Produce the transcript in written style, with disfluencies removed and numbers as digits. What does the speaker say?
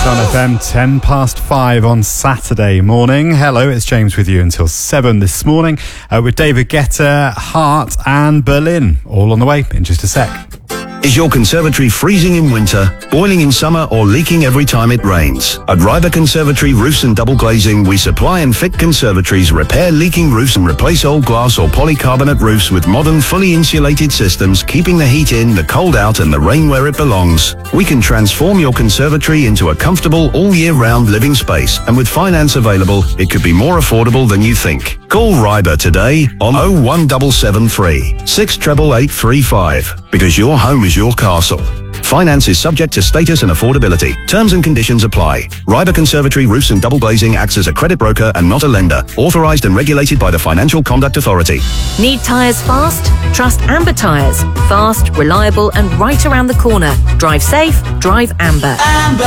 on FM, 10 past 5 on Saturday morning. Hello, it's James with you until 7 this morning with David Guetta, Hart and Berlin. All on the way in just a sec. Is your conservatory freezing in winter, boiling in summer, or leaking every time it rains? At Ryber Conservatory Roofs and Double Glazing, we supply and fit conservatories, repair leaking roofs and replace old glass or polycarbonate roofs with modern, fully insulated systems, keeping the heat in, the cold out and the rain where it belongs. We can transform your conservatory into a comfortable, all-year-round living space, and with finance available, it could be more affordable than you think. Call Ryber today on 01773 68835 because your home is your castle. Finance is subject to status and affordability. Terms and conditions apply. Ryber Conservatory Roofs and Double Glazing acts as a credit broker and not a lender. Authorized and regulated by the Financial Conduct Authority. Need tyres fast? Trust Amber Tyres. Fast, reliable and right around the corner. Drive safe, drive Amber. Amber.